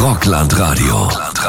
Rockland-Radio.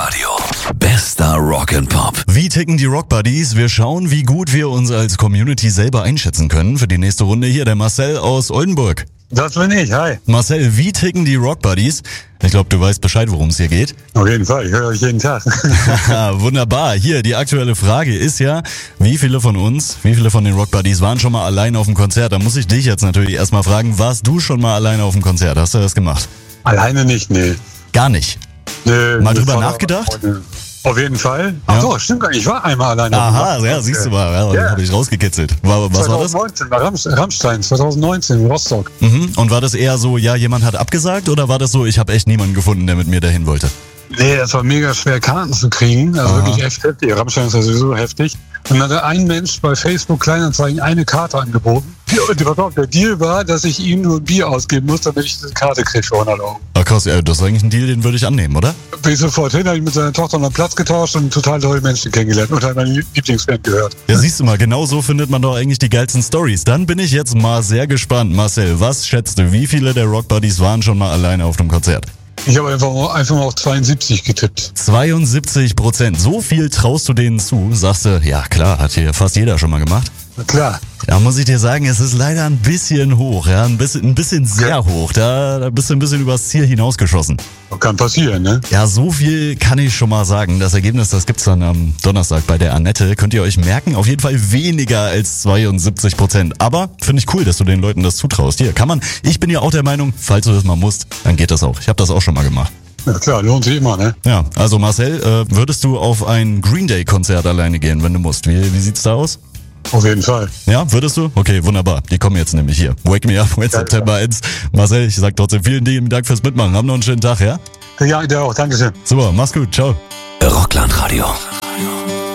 Bester Rock and Pop. Wie ticken die Rock Buddies? Wir schauen, wie gut wir uns als Community selber einschätzen können. Für die nächste Runde hier der Marcel aus Oldenburg. Das bin ich, hi. Marcel, wie ticken die Rock Buddies? Ich glaube, du weißt Bescheid, worum es hier geht. Auf jeden Fall, ich höre euch jeden Tag. Wunderbar. Hier, die aktuelle Frage ist ja, wie viele von den Rock Buddies waren schon mal alleine auf dem Konzert? Da muss ich dich jetzt natürlich erstmal fragen, warst du schon mal alleine auf dem Konzert? Hast du das gemacht? Alleine nicht, nee. Gar nicht? Nee, Mal drüber nachgedacht? Auf jeden Fall. Ach so, stimmt gar nicht. Ich war einmal alleine. Aha, ja, siehst du mal, ja. Habe ich rausgekitzelt. Was war das? 2019, bei Rammstein, 2019 in Rostock. Und war das eher so, ja, jemand hat abgesagt, oder war das so, ich habe echt niemanden gefunden, der mit mir dahin wollte? Nee, es war mega schwer, Karten zu kriegen. Also wirklich echt heftig. Rammstein ist ja sowieso heftig. Und dann hat ein Mensch bei Facebook Kleinanzeigen eine Karte angeboten. Der Deal war, dass ich ihm nur ein Bier ausgeben muss, damit ich diese Karte kriege für 100 Euro. Ah, krass, ja, das ist eigentlich ein Deal, den würde ich annehmen, oder? Bin ich sofort hin, habe ich mit seiner Tochter noch Platz getauscht und total tolle Menschen kennengelernt und habe meine Lieblingsband gehört. Ja, siehst du mal, genau so findet man doch eigentlich die geilsten Stories. Dann bin ich jetzt mal sehr gespannt. Marcel, was schätzt du, wie viele der Rock Buddies waren schon mal alleine auf dem Konzert? Ich habe einfach mal auf 72 getippt. 72%. So viel traust du denen zu? Sagst du, ja klar, hat hier fast jeder schon mal gemacht. Na klar. Da muss ich dir sagen, es ist leider ein bisschen hoch, ja, ein bisschen sehr hoch. Da bist du ein bisschen übers Ziel hinausgeschossen. Kann passieren, ne? Ja, so viel kann ich schon mal sagen. Das Ergebnis, das gibt's dann am Donnerstag bei der Annette. Könnt ihr euch merken, auf jeden Fall weniger als 72%. Aber finde ich cool, dass du den Leuten das zutraust. Hier, ich bin ja auch der Meinung, falls du das mal musst, dann geht das auch. Ich habe das auch schon mal gemacht. Ja klar, lohnt sich immer, ne? Ja, also Marcel, würdest du auf ein Green Day Konzert alleine gehen, wenn du musst? Wie sieht's da aus? Auf jeden Fall. Ja, würdest du? Okay, wunderbar. Die kommen jetzt nämlich hier. Wake Me Up when September ends. Marcel, ich sag trotzdem vielen lieben Dank fürs Mitmachen. Haben noch einen schönen Tag, ja? Ja, dir auch. Dankeschön. Super, mach's gut. Ciao. Rockland-Radio.